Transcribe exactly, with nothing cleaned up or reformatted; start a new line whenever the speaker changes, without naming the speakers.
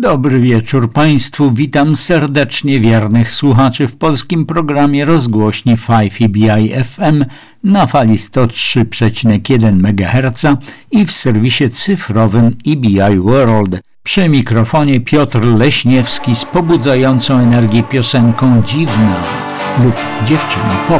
Dobry wieczór Państwu, witam serdecznie wiernych słuchaczy w polskim programie rozgłośni pięć E B I F M na fali sto trzy przecinek jeden megaherca i w serwisie cyfrowym E B I World. Przy mikrofonie Piotr Leśniewski z pobudzającą energię piosenką Dziwna lub Dziewczyna Pop.